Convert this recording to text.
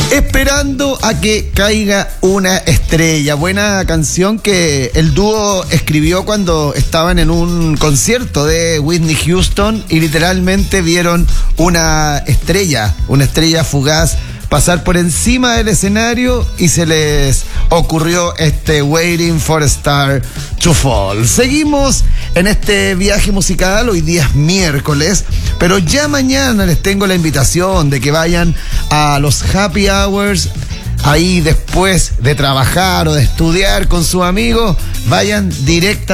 Esperando a que caiga una estrella. Buena canción que el dúo escribió cuando estaban en un concierto de Whitney Houston y literalmente vieron una estrella fugaz pasar por encima del escenario y se les ocurrió este Waiting for a Star to Fall. Seguimos en este viaje musical, hoy día es miércoles, pero ya mañana les tengo la invitación de que vayan a los happy hours, ahí después de trabajar o de estudiar con sus amigos, vayan directamente